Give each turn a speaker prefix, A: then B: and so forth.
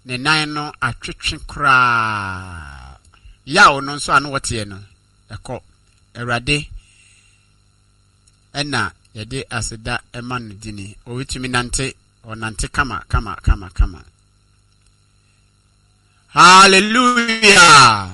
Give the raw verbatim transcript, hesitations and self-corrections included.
A: ne nan no atwetwe kra ya ono nso anu wote no ekọ Awurade ena yede aseda ema no dini o witumi nante o nante kama kama kama kama. Hallelujah.